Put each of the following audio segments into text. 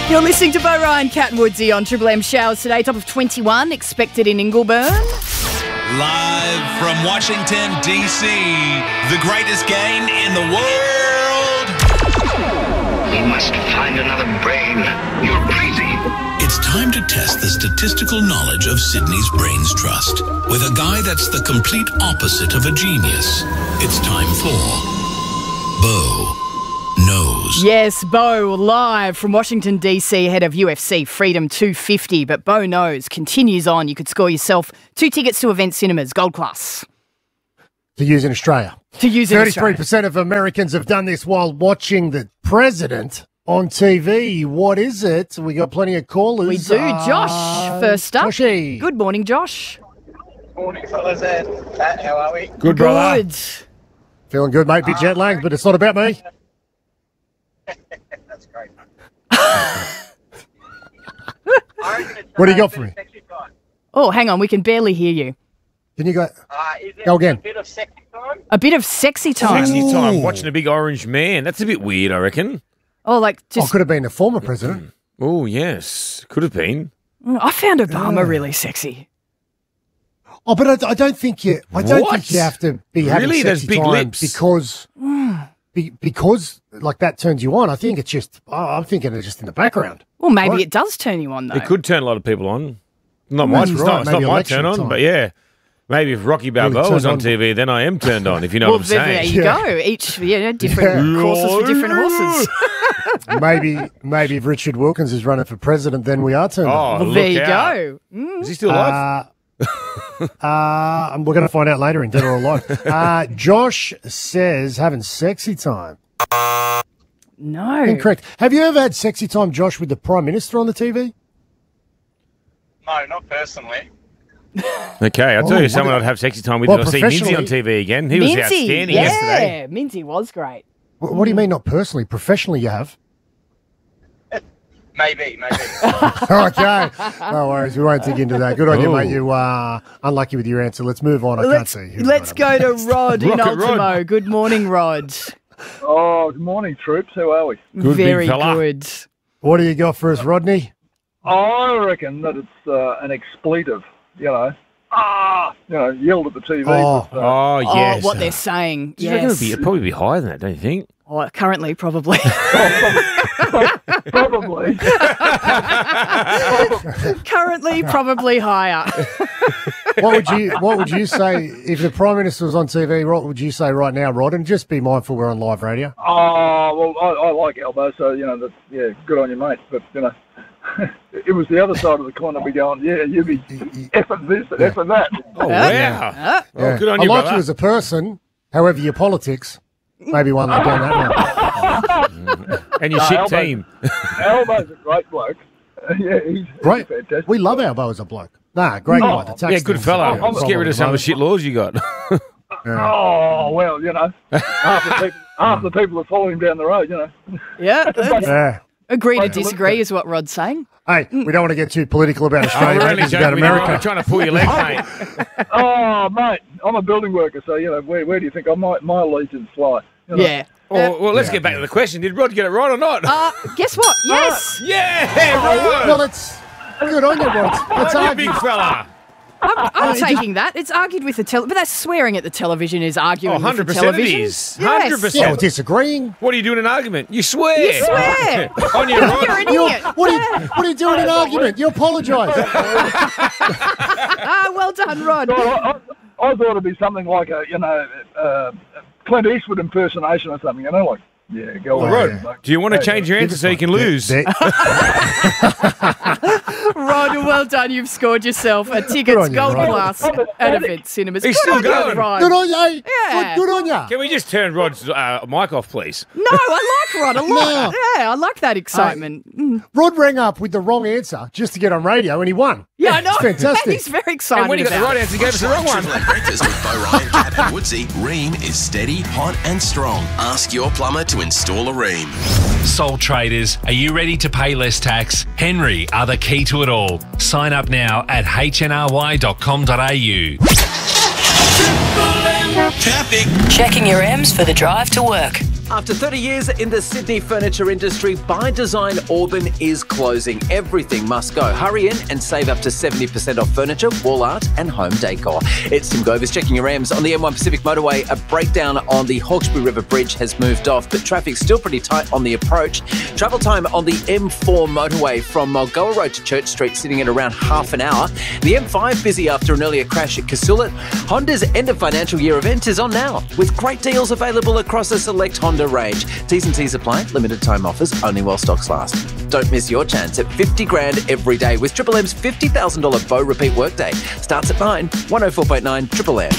You're listening to Bo Ryan, Cat and Woodsy on Triple M. Showers today, top of 21, expected in Ingleburn. Live from Washington, D.C., the greatest game in the world. We must find another brain. You're crazy. It's time to test the statistical knowledge of Sydney's Brains Trust with a guy that's the complete opposite of a genius. It's time for Bo Knows. Yes, Bo, live from Washington, D.C., ahead of UFC Freedom 250. But Bo Knows continues on. You could score yourself 2 tickets to Event Cinemas, Gold Class. To use in Australia. 33% of Americans have done this while watching the president on TV. What is it? We got plenty of callers. We do. Josh, first up. Joshy. Good morning, Josh. Morning, fellas. Pat, how are we? Good, brother. Good. Feeling good, mate. Bit jet lagged, but it's not about me. That's great. What do you got for me? Oh, hang on. We can barely hear you. Can you go? Is it Go again. a bit of sexy time? A bit of sexy time. Sexy time watching a big orange man. That's a bit weird, I reckon. Oh, like Oh, just. could have been the former president. Oh, yes. Could have been. I found Obama really sexy. Oh, but I don't think you. I don't What? think you have to be having Really? Those sexy big time lips? because like that turns you on. I think it's just. I'm thinking it's just in the background. Well, maybe Right. it does turn you on, though. It could turn a lot of people on. Not my, That's it's right, not, it's not maybe my election turn on, time. but yeah. Maybe if Rocky Balboa Really was turn on on. TV, then I am turned on, if you know Well, what I'm there saying. you Yeah. go. Each, different courses for different horses. maybe if Richard Wilkins is running for president, then we are turned on. Oh, Well, there you look out. go. Is he still alive? We're going to find out later in Dead or Alive. Josh says having sexy time. No. Incorrect. Have you ever had sexy time, Josh, with the Prime Minister on the TV? No, not personally. Okay, I'll tell Oh, you someone what- I'd have sexy time with. Well, I'll see Minzy on professionally- TV again. He was Minzy, outstanding yeah, yesterday. Minzy was great. What do you mean not personally? Professionally you have? Maybe. Okay. No worries. We won't dig into that. Good on you, Oh. mate. You are unlucky with your answer. Let's move on. I Let's can't see. let's go to Rod in Rocket Rod. Ultimo. Good morning, Rod. Oh, good morning, troops. How are we? Good big Very fella. good. What do you got for us, Rodney? I reckon that it's an expletive, yelled at the TV. Oh. but, Oh, yes. Oh, what they're saying. Do you reckon Yes. it'd probably be higher than that, don't you think? Oh, currently, probably. probably. Currently, probably higher. What would you say if the Prime Minister was on TV? What would you say right now, Rod? And just be mindful we're on live radio. Oh, well, I like Albo, so, good on you, mate. But, it was the other side of the coin. I'd be going, you'd be effing this and effing that. Oh, wow. Oh, good on I you, like brother. you as a person. However, your politics, maybe one like down that road. And your No, shit Albo- team. Albo's a great bloke. He's Great. fantastic. We love Albo as a bloke. Nah, great guy. The tax Yeah, good thing's fella. a Let's get rid of some of the shit laws you got. Oh, well, half the people that follow him down the road, Yeah. Yeah. Agree to disagree is what Rod's saying. Hey, we don't want to get too political about Australia. we're mate. only This is about joking with you. I'm America. trying to pull your leg, mate. Oh, mate, I'm a building worker, so, where do you think my allegiance lie? Yeah. Well, let's get back to the question. Did Rod get it right or not? Guess what? Yes. Yeah, Rod. Well, it's good on you, Rod. It's Oh, you argued. big fella. I'm taking that. It's argued with the but that's swearing at the television is arguing Oh, with the 100% it television. is. Yes. 100%. Yeah, well, disagreeing. What do you do in an argument? You swear. You swear. On your Rod. You're an You're- idiot. what are you doing in an argument? You apologise. Well done, Rod. I thought it'd be something like a Clint Eastwood impersonation or something, like, go on. Rod, mate. do you want to change your answer so you can lose? There- Rod, well done. You've scored yourself a Good tickets on you, gold Rod. class at Event Cinemas. He's Good still on you, going. Rod. Good on you. Yeah. Good on you. Can we just turn Rod's mic off, please? No, I like Rod a lot. No. Yeah, I like that excitement. Rod rang up with the wrong answer just to get on radio, and he won. Yeah, I know. It's fantastic. He's very excited And when he got the about right it. answer, he gave us the wrong one. Triple M Breakfast with Bo Ryan, Cat and Woodsy. Ream is steady, hot and strong. Ask your plumber to install a Ream. Sole traders, are you ready to pay less tax? Henry are the key to it all. Sign up now at hnry.com.au. Traffic. Checking your M's for the drive to work. After 30 years in the Sydney furniture industry, By Design Auburn is closing. Everything must go. Hurry in and save up to 70% off furniture, wall art and home decor. It's Tim Govers checking your RAMs. On the M1 Pacific Motorway, a breakdown on the Hawkesbury River Bridge has moved off, but traffic's still pretty tight on the approach. Travel time on the M4 motorway from Mulgoa Road to Church Street sitting at around half an hour. The M5 busy after an earlier crash at Casullett. Honda's end of financial year event is on now, with great deals available across a select Honda range. T's and T's apply. Limited time offers only while stocks last. Don't miss your chance at 50 grand every day with Triple M's $50,000 Bow Repeat Workday. Starts at 9. 104.9 Triple M.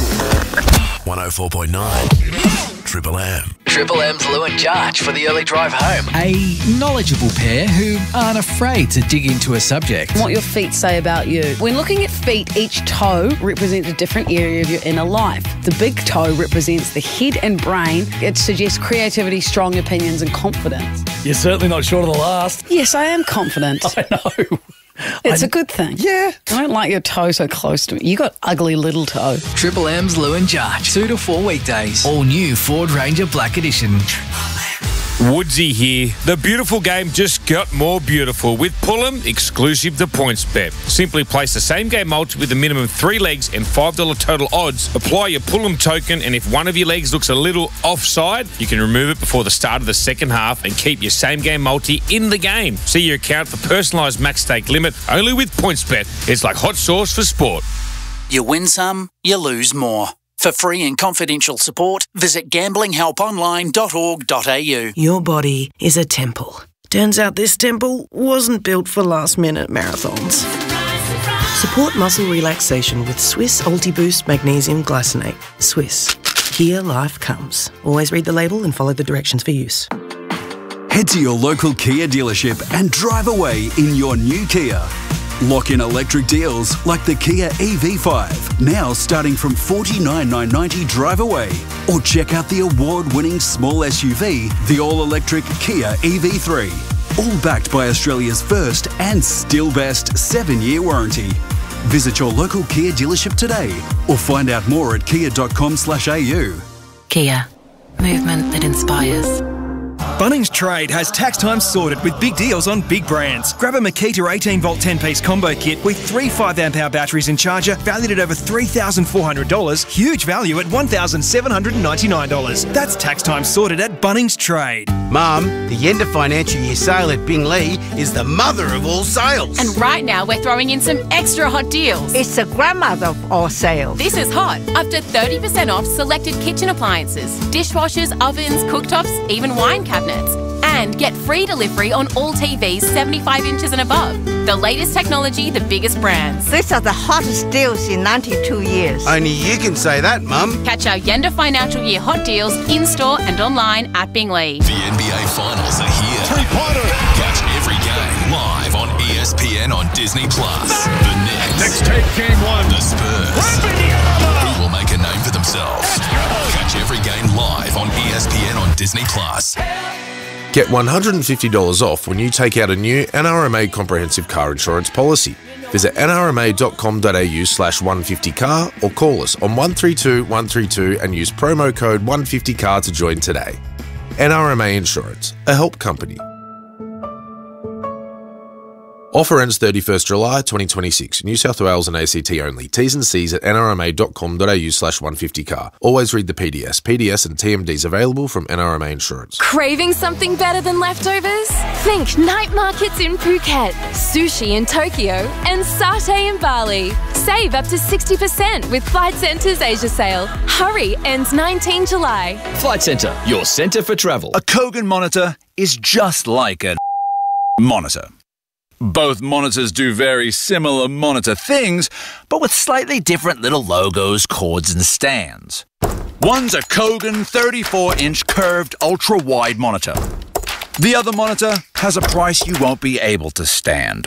104.9 Triple M. Triple M's Lou and Jarch for the early drive home. A knowledgeable pair who aren't afraid to dig into a subject. What your feet say about you. When looking at feet, each toe represents a different area of your inner life. The big toe represents the head and brain. It suggests creativity, strong opinions and confidence. You're certainly not short of the last. Yes, I am confident. I know. It's a good thing. Yeah. I don't like your toe so close to me. You got ugly little toe. Triple M's Lou and Jarch. 2 to 4 weekdays. All new Ford Ranger Black Edition. Woodsy here. The beautiful game just got more beautiful with Pullum exclusive to PointsBet. Simply place the same game multi with a minimum 3 legs and $5 total odds. Apply your Pullum token, and if one of your legs looks a little offside, you can remove it before the start of the second half and keep your same game multi in the game. See your account for personalised max stake limit only with PointsBet. It's like hot sauce for sport. You win some, you lose more. For free and confidential support, visit gamblinghelponline.org.au. Your body is a temple. Turns out this temple wasn't built for last-minute marathons. Support muscle relaxation with Swiss Ultiboost Magnesium Glycinate. Swiss. Here life comes. Always read the label and follow the directions for use. Head to your local Kia dealership and drive away in your new Kia. Lock in electric deals like the Kia EV5, now starting from $49,990 drive away. Or check out the award-winning small SUV, the all-electric Kia EV3. All backed by Australia's first and still best 7-year warranty. Visit your local Kia dealership today or find out more at kia.com/au. Kia. Movement that inspires. Bunnings Trade has tax time sorted with big deals on big brands. Grab a Makita 18-volt 10-piece combo kit with 3 5-amp-hour batteries and charger valued at over $3,400. Huge value at $1,799. That's tax time sorted at Bunnings Trade. Mum, the end of financial year sale at Binglee is the mother of all sales. And right now we're throwing in some extra hot deals. It's the grandmother of all sales. This is hot. Up to 30% off selected kitchen appliances, dishwashers, ovens, cooktops, even wine cabinets. And get free delivery on all TVs 75 inches and above. The latest technology, the biggest brands. These are the hottest deals in 92 years. Only you can say that, Mum. Catch our Yenda Financial Year hot deals in-store and online at Binglee. The NBA Finals are here. Three-pointer. Catch every game live on ESPN on Disney+. The Knicks take game 1. The Spurs. Who will make a name for themselves. Catch every game live on ESPN on Disney+. Get $150 off when you take out a new NRMA comprehensive car insurance policy. Visit nrma.com.au/150car or call us on 132 132 and use promo code 150car to join today. NRMA Insurance, a help company. Offer ends 31st July 2026. New South Wales and ACT only. T's and C's at nrma.com.au/150car. Always read the PDS. PDS and TMDs available from NRMA Insurance. Craving something better than leftovers? Think night markets in Phuket, sushi in Tokyo, and satay in Bali. Save up to 60% with Flight Centre's Asia sale. Hurry, ends 19 July. Flight Centre, your centre for travel. A Kogan monitor is just like a monitor. Both monitors do very similar monitor things, but with slightly different little logos, cords, and stands. One's a Kogan 34-inch curved ultra-wide monitor. The other monitor has a price you won't be able to stand.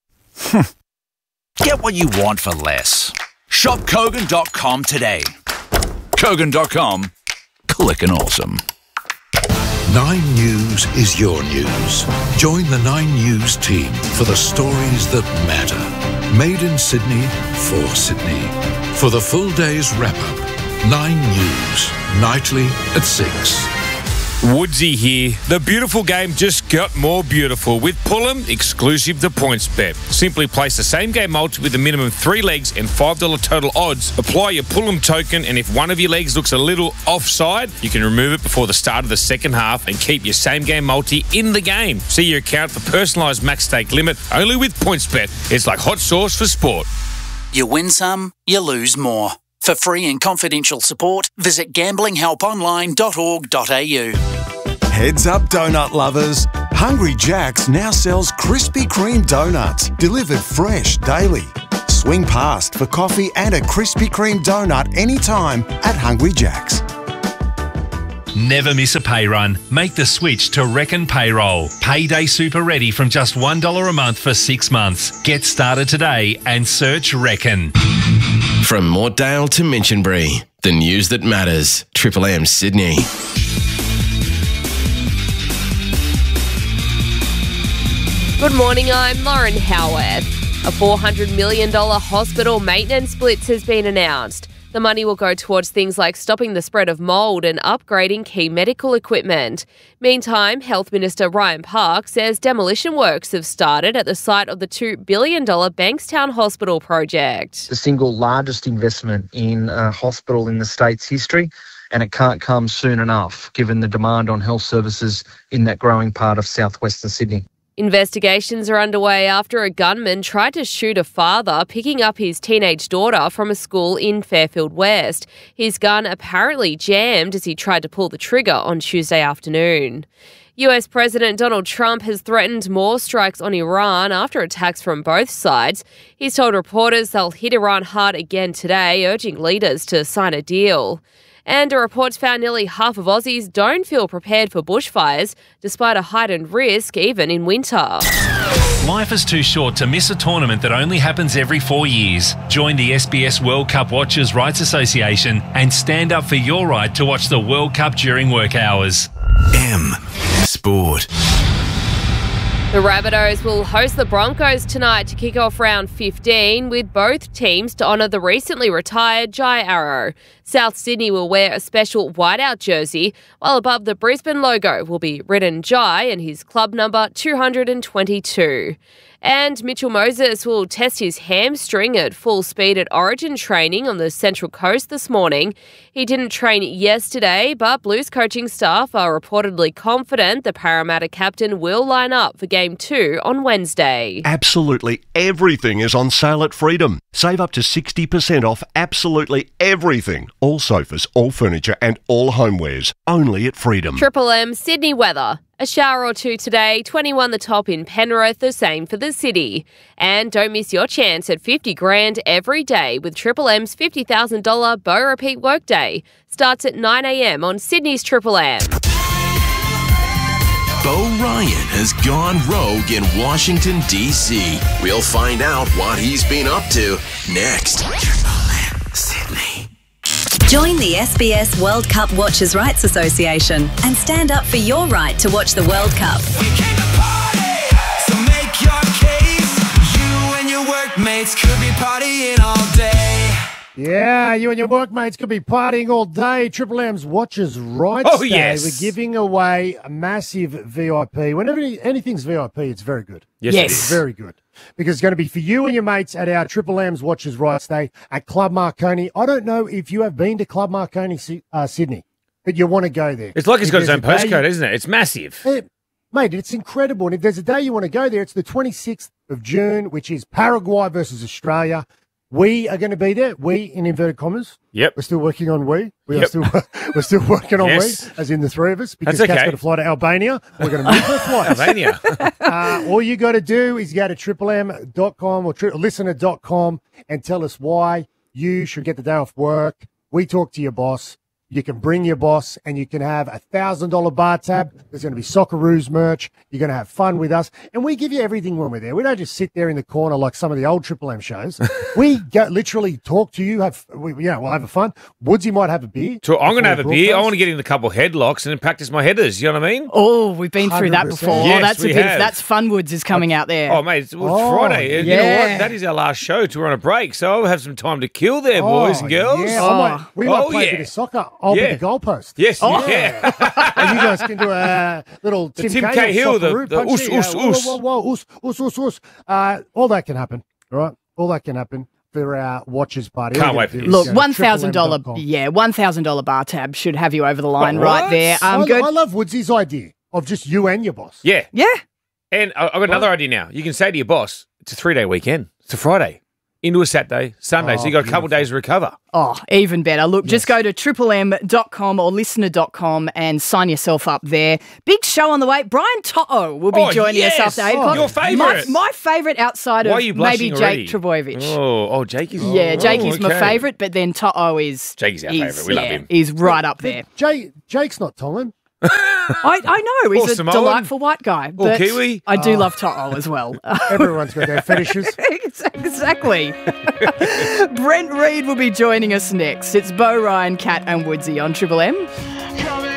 Get what you want for less. Shop Kogan.com today. Kogan.com. Click and awesome. 9 News is your news. Join the 9 News team for the stories that matter. Made in Sydney, for Sydney. For the full day's wrap-up, 9 News, nightly at 6. Woodsy here. The beautiful game just got more beautiful with Pullum exclusive to PointsBet. Simply place the same game multi with a minimum 3 legs and $5 total odds. Apply your Pullum token, and if one of your legs looks a little offside, you can remove it before the start of the second half and keep your same game multi in the game. See your account for personalised max stake limit only with PointsBet. It's like hot sauce for sport. You win some, you lose more. For free and confidential support, visit gamblinghelponline.org.au. Heads up, donut lovers. Hungry Jack's now sells Krispy Kreme donuts, delivered fresh daily. Swing past for coffee and a Krispy Kreme donut anytime at Hungry Jack's. Never miss a pay run. Make the switch to Reckon Payroll. Payday super ready from just $1 a month for 6 months. Get started today and search Reckon. From Mortdale to Minchinbury, the news that matters. Triple M Sydney. Good morning, I'm Lauren Howarth. A $400 million hospital maintenance blitz has been announced. The money will go towards things like stopping the spread of mould and upgrading key medical equipment. Meantime, Health Minister Ryan Park says demolition works have started at the site of the $2 billion Bankstown Hospital project. The single largest investment in a hospital in the state's history, and it can't come soon enough given the demand on health services in that growing part of southwestern Sydney. Investigations are underway after a gunman tried to shoot a father picking up his teenage daughter from a school in Fairfield West. His gun apparently jammed as he tried to pull the trigger on Tuesday afternoon. US President Donald Trump has threatened more strikes on Iran after attacks from both sides. He's told reporters they'll hit Iran hard again today, urging leaders to sign a deal. And a report found nearly half of Aussies don't feel prepared for bushfires, despite a heightened risk even in winter. Life is too short to miss a tournament that only happens every 4 years. Join the SBS World Cup Watchers' Rights Association and stand up for your right to watch the World Cup during work hours. M Sport. The Rabbitohs will host the Broncos tonight to kick off round 15, with both teams to honour the recently retired Jai Arrow. South Sydney will wear a special whiteout jersey, while above the Brisbane logo will be written Jai and his club number 222. And Mitchell Moses will test his hamstring at full speed at Origin training on the Central Coast this morning. He didn't train yesterday, but Blues coaching staff are reportedly confident the Parramatta captain will line up for Game 2 on Wednesday. Absolutely everything is on sale at Freedom. Save up to 60% off absolutely everything. All sofas, all furniture and all homewares. Only at Freedom. Triple M Sydney weather. A shower or two today, 21 the top in Penrith, the same for the city. And don't miss your chance at $50,000 every day with Triple M's $50,000 Bow Repeat Workday. Starts at 9 a.m. on Sydney's Triple M. Bo Ryan has gone rogue in Washington, D.C. We'll find out what he's been up to next. Triple M Sydney. Join the SBS World Cup Watchers' Rights Association and stand up for your right to watch the World Cup. We came to party, so make your case. You and your workmates could be partying all day. Yeah, you and your workmates could be partying all day. Triple M's Watchers' Rights Day. Yes. We're giving away a massive VIP. Whenever anything's VIP, it's very good. Yes, it is. Very good. Because it's going to be for you and your mates at our Triple M's Watchers' Rights Day at Club Marconi. I don't know if you have been to Club Marconi, Sydney, but you want to go there. It's like it's got its own postcode, isn't it? It's massive. Mate, it's incredible. And if there's a day you want to go there, it's the 26th of June, which is Paraguay versus Australia. We are going to be there. We, in inverted commas. Yep. We're still working on we. We're still working on Yes. we, as in the three of us, because That's Kat's okay. got to fly to Albania. We're going to move her flights. Albania. All you got to do is go to triplem.com or listener.com and tell us why you should get the day off work. We talk to your boss. You can bring your boss and you can have a $1,000 bar tab. There's going to be Socceroos merch. You're going to have fun with us. And we give you everything when we're there. We don't just sit there in the corner like some of the old Triple M shows. We literally talk to you. We'll have fun. Woodsy might have a beer. So I'm going to have a beer. I want to get in a couple headlocks and then practice my headers. You know what I mean? Oh, we've been through that 100%. before. Yes, Oh, that's Fun Woods is coming out there. Oh, mate, it's Friday. And you know what? That is our last show till we're on a break. So I'll have some time to kill there, boys and girls. Yeah, we might play a bit of soccer. I'll be the goalpost. Yes, yeah. And you guys can do a little Tim Cahill, the us. All that can happen, all right? All that can happen for our watchers party. Can't wait for this. Look, $1,000 bar tab should have you over the line right there. Good. I love Woodsy's idea of just you and your boss. Yeah. Yeah. And I've got another idea now. You can say to your boss, it's a 3-day weekend. It's a Friday. Into a Saturday, Sunday. So you got a couple of days to recover. Oh, even better. Look, just go to triplem.com or listener.com and sign yourself up there. Big show on the way. Brian To'o will be joining us after 8 o'clock. Your favourite. My favourite outside of maybe already? Jake Trbojevic. Oh, Jake is. Yeah, Jake is my favourite, but then To'o is. Jake is our favourite. We love him. He's right up there. Jake's not Tom. I know. He's a Samoan. delightful white guy. But Kiwi. I do love To'o as well. Everyone's got their fetishes. Exactly. Brent Reed will be joining us next. It's Bo, Ryan, Kat and Woodsy on Triple M.